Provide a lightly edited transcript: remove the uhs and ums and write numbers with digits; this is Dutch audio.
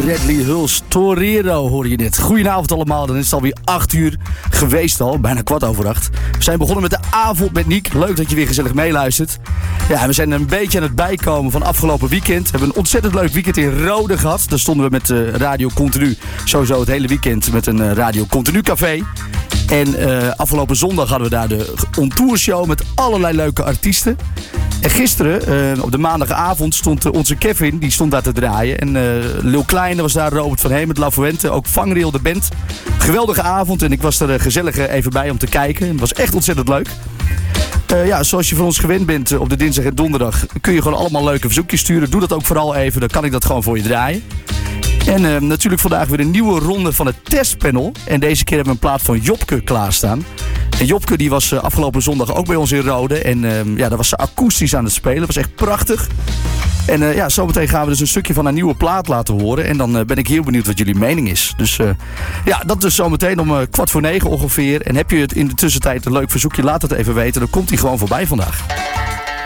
Bradley Hulst, Torero hoor je net. Goedenavond allemaal, dan is het alweer 8 uur geweest al, bijna 7:15. We zijn begonnen met de avond met Niek. Leuk dat je weer gezellig meeluistert. Ja, we zijn een beetje aan het bijkomen van afgelopen weekend. We hebben een ontzettend leuk weekend in Rode gehad. Daar stonden we met Radio Continu sowieso het hele weekend met een Radio Continu café. En afgelopen zondag hadden we daar de On-Tour show met allerlei leuke artiesten. En gisteren, op de maandagavond, stond onze Kevin, die stond daar te draaien. En Lil Kleine was daar, Robert van Heem met La Fuente, ook Vangrail de band. Geweldige avond en ik was er gezellig even bij om te kijken. Het was echt ontzettend leuk. Ja, zoals je van ons gewend bent op de dinsdag en donderdag kun je gewoon allemaal leuke verzoekjes sturen. Doe dat ook vooral even, dan kan ik dat gewoon voor je draaien. En natuurlijk vandaag weer een nieuwe ronde van het testpanel. En deze keer hebben we een plaat van Jopke klaarstaan. En Jopke die was afgelopen zondag ook bij ons in Rode. En ja, daar was ze akoestisch aan het spelen. Dat was echt prachtig. En ja, zometeen gaan we dus een stukje van een nieuwe plaat laten horen. En dan ben ik heel benieuwd wat jullie mening is. Dus ja, dat dus zometeen om 8:45 ongeveer. En heb je het in de tussentijd een leuk verzoekje, laat het even weten. Dan komt hij gewoon voorbij vandaag.